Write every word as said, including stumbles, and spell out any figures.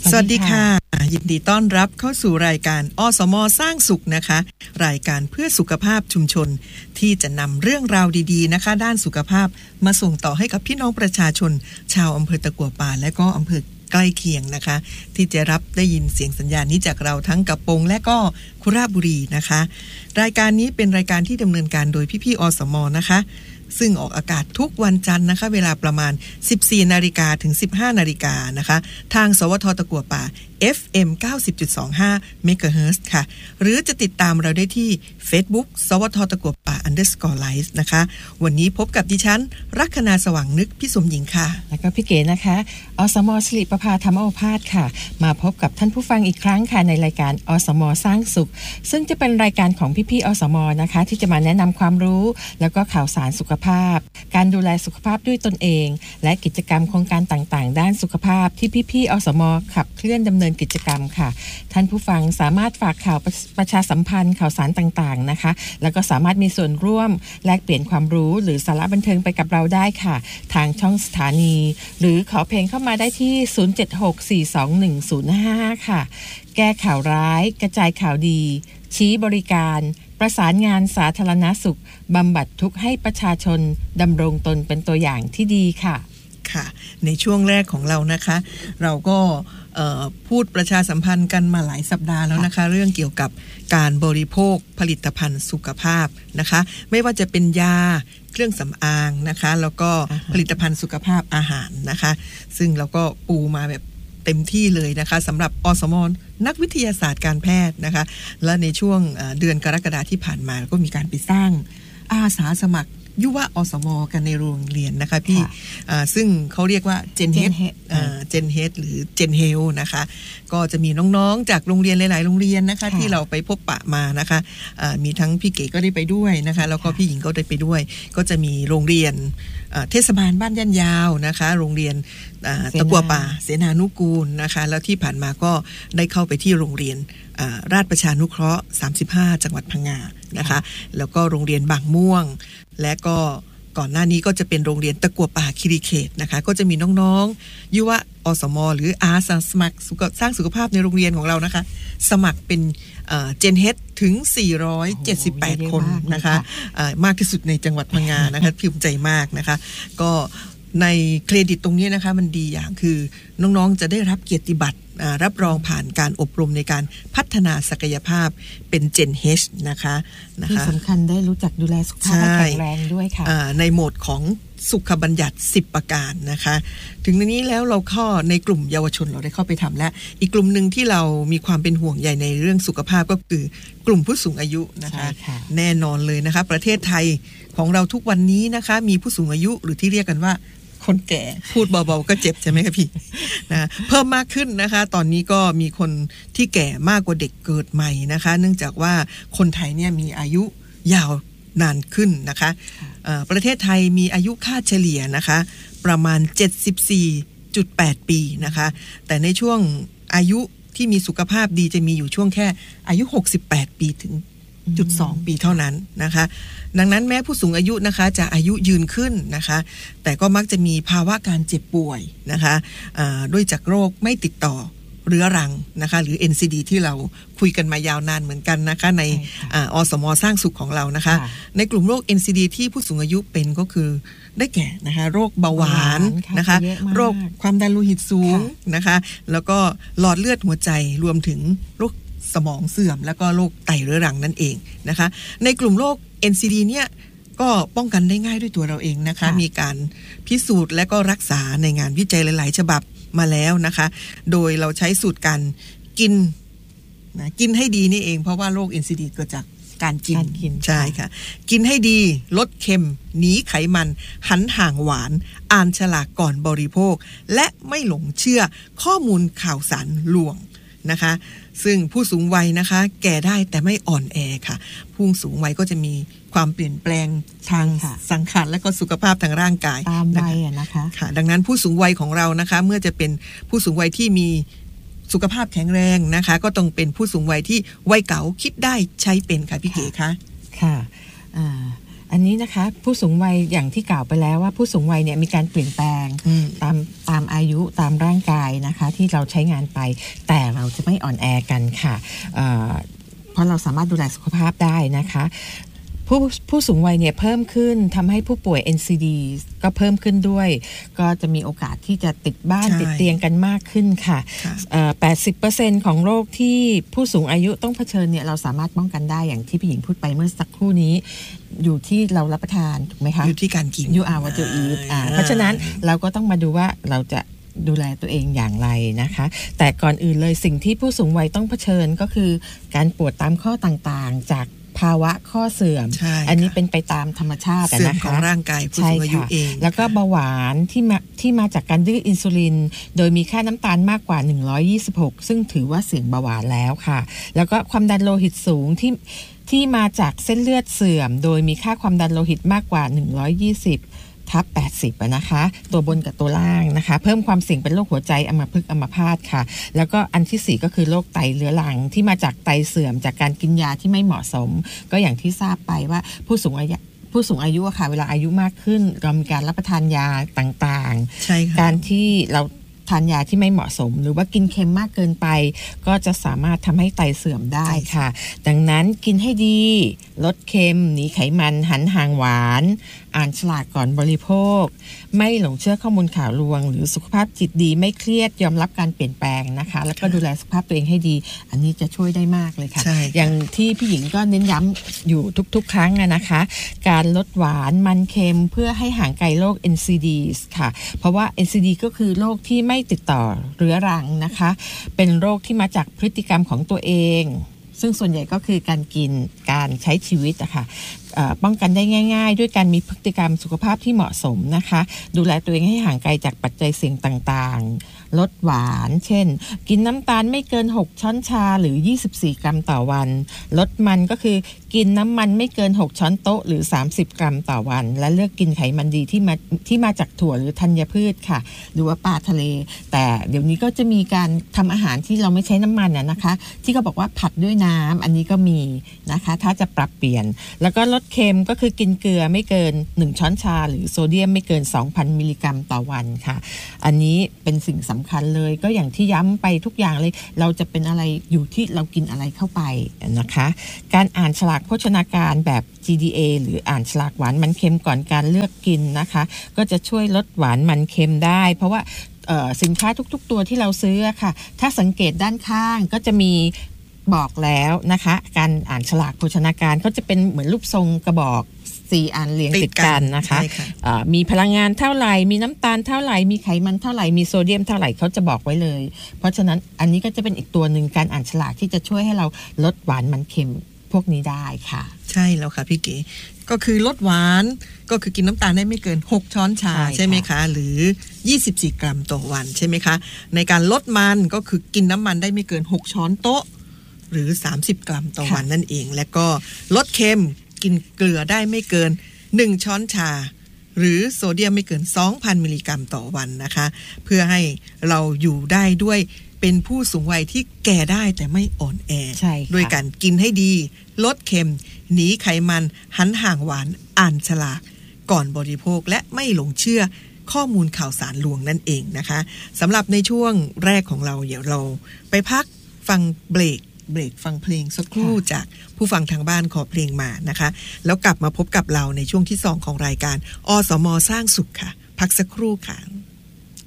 สวัสดีค่ะยินดีต้อนรับเข้าสู่รายการอสม.สร้างสุขนะคะรายการเพื่อสุขภาพชุมชนที่จะนำเรื่องราวดีๆนะคะด้านสุขภาพมาส่งต่อให้กับพี่น้องประชาชนชาวอำเภอตะกั่วป่าและก็อำเภอใกล้เคียงนะคะที่จะรับได้ยินเสียงสัญญาณนี้จากเราทั้งกระโปงและก็คุระบุรีนะคะรายการนี้เป็นรายการที่ดำเนินการโดยพี่ๆอสม.นะคะซึ่งออกอากาศทุกวันจันทร์นะคะเวลาประมาณ สิบสี่ นาฬิกาถึง สิบห้า นาฬิกานะคะทางสวท.ตะกั่วป่า เอฟ เอ็ม เก้าสิบจุดสองห้า เมกะเฮิรตซ์ค่ะหรือจะติดตามเราได้ที่ Facebook สวท.ตะกั่วป่า underscore live นะคะวันนี้พบกับดิฉันลัคนาสว่างนึกพี่สมหญิงค่ะแล้วก็พี่เก๋นะคะอสม.ศิริประภาธรรมโอภาสค่ะมาพบกับท่านผู้ฟังอีกครั้งค่ะในรายการอสม.สร้างสุขซึ่งจะเป็นรายการของพี่ๆอสม.นะคะที่จะมาแนะนำความรู้แล้วก็ข่าวสารสุขภาพการดูแลสุขภาพด้วยตนเองและกิจกรรมโครงการต่างๆด้านสุขภาพที่พี่ๆอสม.ขับเคลื่อนดำเนินกิจกรรมค่ะท่านผู้ฟังสามารถฝากข่าวประชาสัมพันธ์ข่าวสารต่างๆนะคะแล้วก็สามารถมีส่วนร่วมแลกเปลี่ยนความรู้หรือสาระบันเทิงไปกับเราได้ค่ะทางช่องสถานีหรือขอเพลงเข้ามาได้ที่ศูนย์ เจ็ด หก สี่ สอง หนึ่ง ศูนย์ ห้า ห้าค่ะแก้ข่าวร้ายกระจายข่าวดีชี้บริการประสานงานสาธารณสุขบำบัดทุกข์ให้ประชาชนดำรงตนเป็นตัวอย่างที่ดีค่ะค่ะในช่วงแรกของเรานะคะเราก็พูดประชาสัมพันธ์กันมาหลายสัปดาห์แล้วนะคะเรื่องเกี่ยวกับการบริโภคผลิตภัณฑ์สุขภาพนะคะไม่ว่าจะเป็นยาเครื่องสำอางนะคะแล้วก็ผลิตภัณฑ์สุขภาพอาหารนะคะซึ่งเราก็ปูมาแบบเต็มที่เลยนะคะสำหรับอสม.นักวิทยาศาสตร์การแพทย์นะคะและในช่วงเดือนกรกฎาคมที่ผ่านมาก็มีการไปสร้างอาสาสมัครยุวอสม.กันในโรงเรียนนะคะพี่ซึ่งเขาเรียกว่า Gen Head Gen Head หรือ Gen Health นะคะก็จะมีน้องๆจากโรงเรียนหลายๆโรงเรียนนะคะที่เราไปพบปะมานะคะมีทั้งพี่เก๋ก็ได้ไปด้วยนะคะแล้วก็พี่หญิงก็ได้ไปด้วยก็จะมีโรงเรียนเทศบาลบ้านย่านยาวนะคะโรงเรียนตะกั่วป่าเสนานุกูลนะคะแล้วที่ผ่านมาก็ได้เข้าไปที่โรงเรียนราชประชานุเคราะห์สามสิบห้าจังหวัดพังงานะคะแล้วก็โรงเรียนบางม่วงและก็ก่อนหน้านี้ก็จะเป็นโรงเรียนตะกั่วป่าคีรีเขตนะคะก็จะมีน้องๆยุวอสม.หรืออาสาสมัครสร้างสุขภาพในโรงเรียนของเรานะคะสมัครเป็นเจนเฮดถึงสี่ร้อยเจ็ดสิบแปดคนนะคะมากที่สุดในจังหวัดพังงานะคะภูมิใจมากนะคะก็ในเครดิตตรงนี้นะคะมันดีอย่างคือน้องๆจะได้รับเกียรติบัตรรับรองผ่านการอบรมในการพัฒนาศักยภาพเป็น Gen H นะคะที่สำคัญได้รู้จักดูแลสุขภาพให้แข็งแรงด้วยค่ะในโหมดของสุขบัญญัติสิบประการนะคะถึงในนี้แล้วเราเข้าในกลุ่มเยาวชนเราได้เข้าไปทำแล้วอีกกลุ่มหนึ่งที่เรามีความเป็นห่วงใยในเรื่องสุขภาพก็คือกลุ่มผู้สูงอายุนะคะแน่นอนเลยนะคะประเทศไทยของเราทุกวันนี้นะคะมีผู้สูงอายุหรือที่เรียกกันว่าคนแก่พูดเบาๆก็เจ็บใช่ไหมครับพี่นะเพิ่มมากขึ้นนะคะตอนนี้ก็มีคนที่แก่มากกว่าเด็กเกิดใหม่นะคะเนื่องจากว่าคนไทยเนี่ยมีอายุยาวนานขึ้นนะคะประเทศไทยมีอายุค่าเฉลี่ยนะคะประมาณ เจ็ดสิบสี่จุดแปด ปีนะคะแต่ในช่วงอายุที่มีสุขภาพดีจะมีอยู่ช่วงแค่อายุหกสิบแปดปีถึงจุดสองปีเท่านั้นนะคะดังนั้นแม้ผู้สูงอายุนะคะจะอายุยืนขึ้นนะคะแต่ก็มักจะมีภาวะการเจ็บป่วยนะคะด้วยจากโรคไม่ติดต่อเรื้อรังนะคะหรือ เอ็น ซี ดี ที่เราคุยกันมายาวนานเหมือนกันนะคะในอสม.สร้างสุขของเรานะคะในกลุ่มโรค เอ็น ซี ดี ที่ผู้สูงอายุเป็นก็คือได้แก่นะคะโรคเบาหวานนะคะโรคความดันโลหิตสูงนะคะแล้วก็หลอดเลือดหัวใจรวมถึงโรคสมองเสื่อมแล้วก็โรคไตเรื้อรังนั่นเองนะคะในกลุ่มโรค เอ็น ซี ดี เนี่ยก็ป้องกันได้ง่ายด้วยตัวเราเองนะคะมีการพิสูจน์และก็รักษาในงานวิจัยหลายๆฉบับมาแล้วนะคะโดยเราใช้สูตรการกินนะกินให้ดีนี่เองเพราะว่าโรค เอ็น ซี ดี เกิดจากการกินใช่ค่ะกินให้ดีลดเค็มหนีไขมันหันห่างหวานอ่านฉลากก่อนบริโภคและไม่หลงเชื่อข้อมูลข่าวสารลวงนะคะซึ่งผู้สูงวัยนะคะแก่ได้แต่ไม่อ่อนแอค่ะผู้สูงวัยก็จะมีความเปลี่ยนแปลงทางสังขารและก็สุขภาพทางร่างกายตามวัยนะคะค่ะดังนั้นผู้สูงวัยของเรานะคะเมื่อจะเป็นผู้สูงวัยที่มีสุขภาพแข็งแรงนะคะก็ต้องเป็นผู้สูงวัยที่วัยเก่าคิดได้ใช้เป็นค่ะพี่เก๋คะค่ะอ่าอันนี้นะคะผู้สูงวัยอย่างที่กล่าวไปแล้วว่าผู้สูงวัยเนี่ยมีการเปลี่ยนแปลงตามตามอายุตามร่างกายนะคะที่เราใช้งานไปแต่เราจะไม่อ่อนแอกันค่ะ เอ่อ เพราะเราสามารถดูแลสุขภาพได้นะคะผู้ผู้สูงวัยเนี่ยเพิ่มขึ้นทำให้ผู้ป่วย เอ็น ซี ดี ก็เพิ่มขึ้นด้วยก็จะมีโอกาสที่จะติดบ้านติดเตียงกันมากขึ้นค่ะ แปดสิบเปอร์เซ็นต์ ของโรคที่ผู้สูงอายุต้องเผชิญเนี่ยเราสามารถป้องกันได้อย่างที่พี่หญิงพูดไปเมื่อสักครู่นี้อยู่ที่เรารับประทานถูกไหมคะอยู่ที่การกิน you are what you eat อ่าเพราะฉะนั้นเราก็ต้องมาดูว่าเราจะดูแลตัวเองอย่างไรนะคะแต่ก่อนอื่นเลยสิ่งที่ผู้สูงวัยต้องเผชิญก็คือการปวดตามข้อต่างๆจากภาวะข้อเสื่อมอันนี้เป็นไปตามธรรมชาตินะคะเสื่อมของร่างกายผู้สูงอายุเองแล้วก็เบาหวานที่มาที่มาจากการดื้ออินซูลินโดยมีค่าน้ำตาลมากกว่าหนึ่งร้อยยี่สิบหกซึ่งถือว่าเสี่ยงเบาหวานแล้วค่ะแล้วก็ความดันโลหิตสูงที่ที่มาจากเส้นเลือดเสื่อมโดยมีค่าความดันโลหิตมากกว่าหนึ่งร้อยยี่สิบทับแปดสิบนะคะตัวบนกับตัวล่างนะคะเพิ่มความเสี่ยงเป็นโรคหัวใจอัมพฤกษ์อัมพาตค่ะแล้วก็อันที่สี่ก็คือโรคไตเรื้อรังที่มาจากไตเสื่อมจากการกินยาที่ไม่เหมาะสมก็อย่างที่ทราบไปว่าผู้สูงอายุผู้สูงอายุอะค่ะเวลาอายุมากขึ้นเรามีการรับประทานยาต่างๆใช่ค่ะการที่เราทานยาที่ไม่เหมาะสมหรือว่ากินเค็มมากเกินไปก็จะสามารถทำให้ไตเสื่อมได้ค่ะดังนั้นกินให้ดีลดเค็มหนีไขมันหันห่างหวานอ่านฉลากก่อนบริโภคไม่หลงเชื่อข้อมูลข่าวลวงหรือสุขภาพจิตดีไม่เครียดยอมรับการเปลี่ยนแปลงนะคะแล้วก็ดูแลสุขภาพตัวเองให้ดีอันนี้จะช่วยได้มากเลยค่ะอย่างที่พี่หญิงก็เน้นย้ำอยู่ทุกๆครั้งนะคะการลดหวานมันเค็มเพื่อให้ห่างไกลโรค เอ็น ซี ดี ค่ะเพราะว่า เอ็น ซี ดี ก็คือโรคที่ไม่ติดต่อเรื้อรังนะคะเป็นโรคที่มาจากพฤติกรรมของตัวเองซึ่งส่วนใหญ่ก็คือการกินการใช้ชีวิตอะค่ะป้องกันได้ง่ายๆด้วยการมีพฤติกรรมสุขภาพที่เหมาะสมนะคะดูแลตัวเองให้ห่างไกลจากปัจจัยเสี่ยงต่างๆลดหวานเช่นกินน้ำตาลไม่เกินหกช้อนชาหรือยี่สิบสี่กรัมต่อวันลดมันก็คือกินน้ำมันไม่เกินหกช้อนโต๊ะหรือสามสิบกรัมต่อวันและเลือกกินไขมันดีที่มาที่มาจากถั่วหรือธัญพืชค่ะหรือว่าปลาทะเลแต่เดี๋ยวนี้ก็จะมีการทำอาหารที่เราไม่ใช้น้ำมันน่ะนะคะที่เขาบอกว่าผัดด้วยน้ำอันนี้ก็มีนะคะถ้าจะปรับเปลี่ยนแล้วก็ลดเค็มก็คือกินเกลือไม่เกินหนึ่งช้อนชาหรือโซเดียมไม่เกิน สองพัน มิลลิกรัมต่อวันค่ะอันนี้เป็นสิ่งสำคัญเลยก็อย่างที่ย้ำไปทุกอย่างเลยเราจะเป็นอะไรอยู่ที่เรากินอะไรเข้าไปนะคะการอ่านฉลากโภชนาการแบบ จี ดี เอ หรืออ่านฉลากหวานมันเค็มก่อนการเลือกกินนะคะก็จะช่วยลดหวานมันเค็มได้เพราะว่าสินค้าทุกๆตัวที่เราซื้อค่ะถ้าสังเกตด้านข้างก็จะมีบอกแล้วนะคะการอ่านฉลากโภชนาการก็จะเป็นเหมือนรูปทรงกระบอกสี่อันเรียงติดกันนะคะมีพลังงานเท่าไหร่มีน้ำตาลเท่าไหร่มีไขมันเท่าไหร่มีโซเดียมเท่าไหร่เขาจะบอกไว้เลยเพราะฉะนั้นอันนี้ก็จะเป็นอีกตัวหนึ่งการอ่านฉลากที่จะช่วยให้เราลดหวานมันเค็มพวกนี้ได้ค่ะใช่แล้วค่ะพี่เก๋ก็คือลดหวานก็คือกินน้ำตาลได้ไม่เกินหกช้อนชาใช่ไหมคะหรือยี่สิบสี่กรัมต่อวันใช่ไหมคะในการลดมันก็คือกินน้ำมันได้ไม่เกินหกช้อนโต๊ะหรือสามสิบกรัมต่อวันนั่นเองและก็ลดเค็มกินเกลือได้ไม่เกินหนึ่งช้อนชาหรือโซเดียมไม่เกิน สองพัน มิลลิกรัมต่อวันนะคะเพื่อให้เราอยู่ได้ด้วยเป็นผู้สูงวัยที่แก่ได้แต่ไม่อ่อนแอด้วยการกินให้ดีลดเค็มหนีไขมันหันห่างหวานอ่านฉลากก่อนบริโภคและไม่หลงเชื่อข้อมูลข่าวสารลวงนั่นเองนะคะสำหรับในช่วงแรกของเราเดี๋ยวเราไปพักฟังเบรกเบรกฟังเพลงสักครู่จากผู้ฟังทางบ้านขอเพลงมานะคะแล้วกลับมาพบกับเราในช่วงที่สองของรายการอสม.สร้างสุขค่ะพักสักครู่ค่ะ